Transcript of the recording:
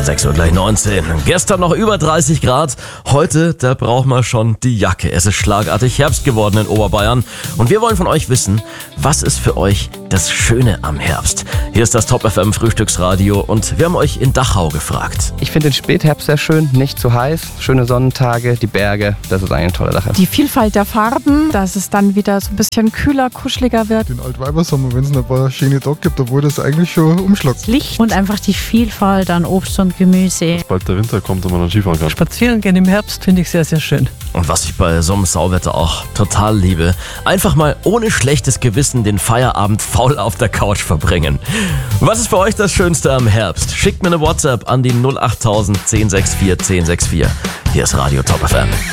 6 Uhr gleich 19. Gestern noch über 30 Grad. Heute, da braucht man schon die Jacke. Es ist schlagartig Herbst geworden in Oberbayern. Und wir wollen von euch wissen, was ist für euch das Schöne am Herbst? Hier ist das Top FM Frühstücksradio und wir haben euch in Dachau gefragt. Ich finde den Spätherbst sehr schön, nicht zu heiß, schöne Sonnentage, die Berge, das ist eine tolle Sache. Die Vielfalt der Farben, dass es dann wieder so ein bisschen kühler, kuscheliger wird. Den Altweibersommer, wenn es ein paar schöne Tage gibt, obwohl das eigentlich schon umschlägt. Licht und einfach die Vielfalt an Obst und Gemüse. Dass bald der Winter kommt und man dann Skifahren kann. Spazieren gehen im Herbst finde ich sehr, sehr schön. Und was ich bei so einem Sauwetter auch total liebe, einfach mal ohne schlechtes Gewissen den Feierabend faul auf der Couch verbringen. Was ist für euch das Schönste am Herbst? Schickt mir eine WhatsApp an die 08000 1064 1064. Hier ist Radio Top FM.